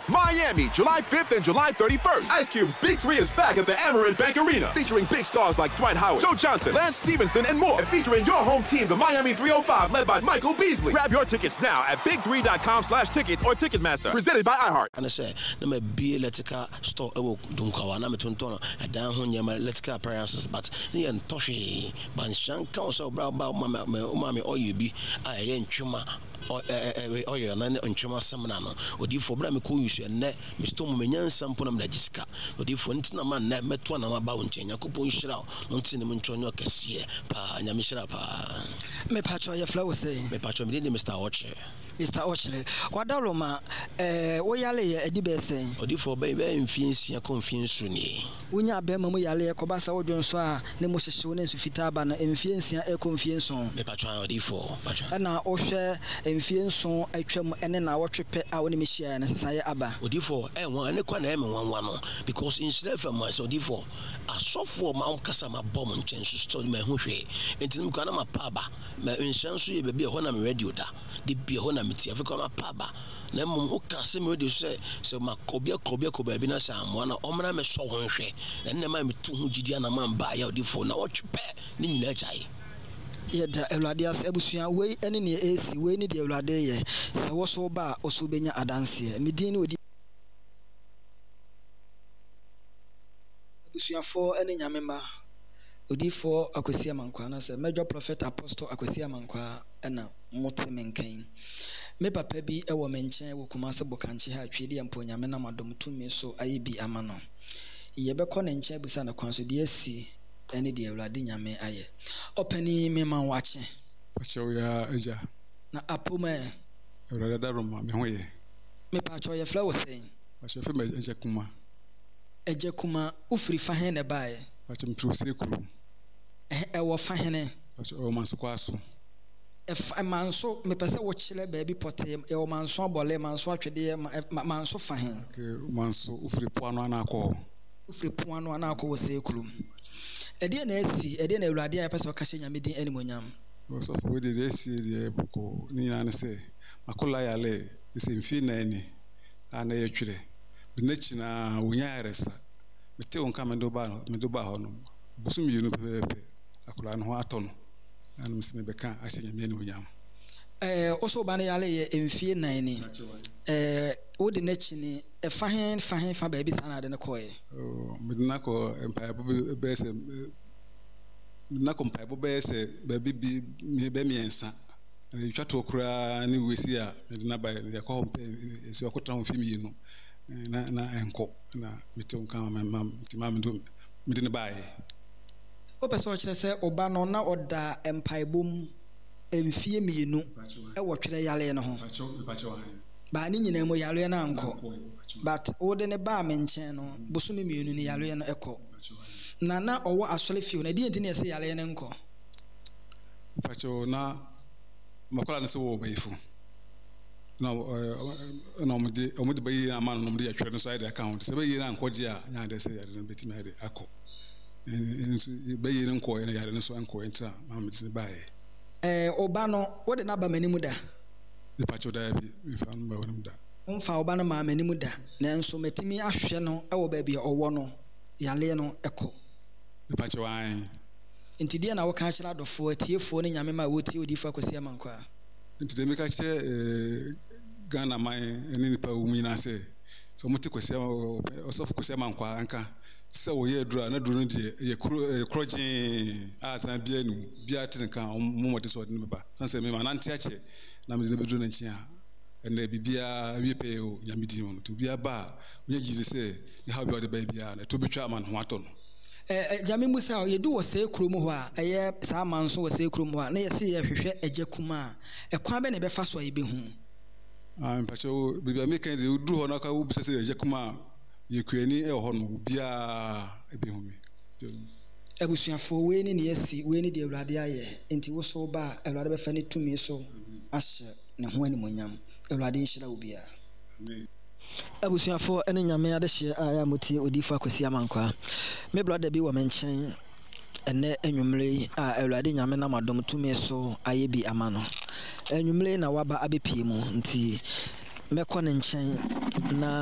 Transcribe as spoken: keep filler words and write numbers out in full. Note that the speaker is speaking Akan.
Miami, July fifth and July thirty-first. Ice Cube's Big Three is back at the Amerant Bank Arena, featuring big stars like Dwight Howard, Joe Johnson, Lance Stevenson, and more. And featuring your home team, the Miami three oh five, led by Michael Beasley. Grab your tickets now at big three dot com slash tickets or Ticketmaster. Presented by iHeart. And I say, no me be electrical store ewo dunkawa na me tonton e dan ho nyama electrical appliances but ne en tohwe ban shan kan so bra ba ma me o ma me oye bi a ye ntwema oye na ntwema semna no odi fo bra me ko yusu enne me sto mo menyan sampo na me register odi fo ntina ma na meto na ma ba wonchen yakopon hira no ntine me ntwonyo kese pa nyame hira pa me pacho ye flow say me pacho me dey Mister Oche Mister Ochle, wadaloma eh wo yale ye edi be sen. Odi for be be mfiensia konfiensu ni. Wonya be mamu yale ye koba sa wodwonso a ne mo hyehye wo ne nsu fita ba na mfiensia e konfiensu. Me patwa odi for patwa. Na wo hwe mfiensu atwam ene na wo twepe a wo ne me hia na sesaye aba. Odi for eh won ane kwa na e me wanwa no because in self am so odi for asofo ma on kasa ma bom nchensu story ma hu hwe. Enti kwa na ma pa ba ma nshansu ye be be ho na me radio da. De be ho na meti afika ma paba na mum o kase me de se se ma kobia kobia kobia bi na sa amwa na omra me so ho hwe na ne ma metu hu gidi na ma ba ya odifo na wotwe ni nyina chai yeda ewlade as ebusua we ene ne esi we ni de ewlade ye se wo so ba o so benya adanse medin ni odi ebusua fo ene nyamema odifo Akwesi Amankwa na se major prophet apostle Akwesi Amankwa ena mote menkan me papa bi e wo menchen wo Kumase Bokanche ha twede ampo nyame na madom tumi so ayi bi amano ye be ko ne nchen busa na kwanso de asi ene de Awurade nyame aye opani me man wache pacho ya eja na apoma Awurade da roma me ho ye me pacho ye flow sen pacho fe me eja kuma eja kuma ufri fa hen ne bae pacho mpro sekuru eh e wo fa hen pacho o manso kwaso if manso me pese wo chile baby pote e o manso abole manso atwede manso fa hen ke manso ufri poano ana akọ ufri poano ana akọ wo se kurum ede na asi ede na Awurade ya pese o ka nyame din animonyam so for we dey asi dey boko ni yana se makola yale ise mfi na ani ana ye twire binachi na wonya aresa mete wonka me do ba me do ba ho no busum yinu pepe akola no ho atono anu msime beka ahyenya me ni onyam eh oso ba na yale ye emfie nan ni eh wodi na chi ni e fa hen fa hen fa ba bi sana de ne koye oh medina ko empire be se medina ko empire be se ba bi bi me be miensa e twato kura ni wesi a medina ba ya ko mpe esi okotra mfi mi no na na enko na mete onka ma mtima me do medina ba ye o peso kire se oba no na oda empaibom emfie mienu e wo twere yale no ho ba ni nyina mo yale na anko but o de ne ba me nchen no bosumi mienu ni yale no eko na na owo asole fie na di enti na se yale ne nko pacho na makola ne se wo baifu na na omde omde bayi na man no omde ya twere no side account se bayi na anko je a nya de se yale no beti ma de akọ bayi ne nko ene yare ne so anko entra ma me tin bae eh oba no wo de na ba manimu da de pacho da bi mi fa no ba wonum da umfa oba no ma manimu da na enso metimi ahwe no e wo ba bia owo no yale no eko de pacho an enti dia na wo ka hira dofo atiefo ne nyame ma wo tie Odifo Akwesi Amankwa enti de me ka che eh Ghana man ene ni pa wo mu na se so mo te Akwesi Osof Akwesi Amankwa anka se wo ye dura na duru de ye krojin a san bia nu bia tin kan mo mo de so de ba san se me ma nan tiache na me de be duru na nchi a ene bibia wi pe o nyamidi mo to bia ba onye ji se ni ha bia de ba bia na to betwa man ho ato no eh jame musa ye du wo se krom ho a eye sa man so wo se krom ho a na ye se ye hwehwe eje kuma e kwa be ne be fa so ye be hu ah mpacho bibia me kan de duru ho na ka wo bi se eje kuma yekwani e ho no bia ebe hu mi abusuafo we ni ne asi we ni de Awurade aye enti wo so ba Awurade be fa ne tumi so ahye ne ho animonyam Awurade nhyira wo bia amen abusuafo ene nyame ade hye aya moti Odifo Akwesi Amankwa me brother bi wo menchen ene enwumre a Awurade nyame na madom tumi so aye bi amano enwumre na waba abepie mu nti mekọ ne nchen na